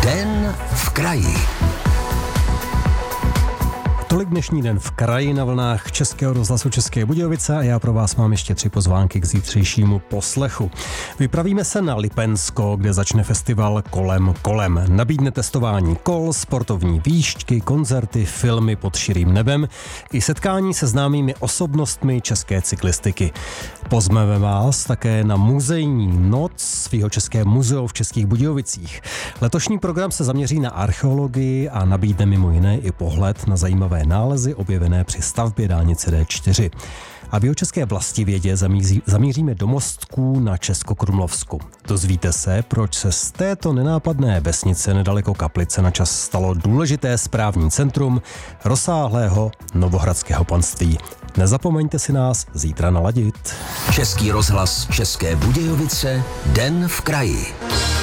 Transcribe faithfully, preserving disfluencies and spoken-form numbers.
Den v kraji. Tolik dnešní Den v kraji na vlnách Českého rozhlasu České Budějovice a já pro vás mám ještě tři pozvánky k zítřejšímu poslechu. Vypravíme se na Lipensko, kde začne festival Kolem kolem. Nabídne testování kol, sportovní výšťky, koncerty, filmy pod širým nebem i setkání se známými osobnostmi české cyklistiky. Pozmeme vás také na muzejní noc svého České muzeu v Českých Budějovicích. Letošní program se zaměří na archeologii a nabídne mimo jiné i pohled na zajímavé nálezy objevené při stavbě dálnice D čtyři. A v jihočeské Vlastivědě zamíří, zamíříme do Mostků na Českokrumlovsku. Dozvíte se, proč se z této nenápadné vesnice nedaleko Kaplice na čas stalo důležité správní centrum rozsáhlého novohradského panství. Nezapomeňte si nás zítra naladit. Český rozhlas České Budějovice, Den v kraji.